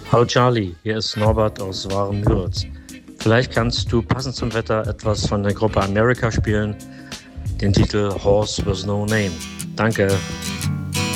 Hallo Charlie, hier ist Norbert aus Waren-Müritz. Vielleicht kannst du passend zum Wetter etwas von der Gruppe America spielen, den Titel Horse with No Name. Danke.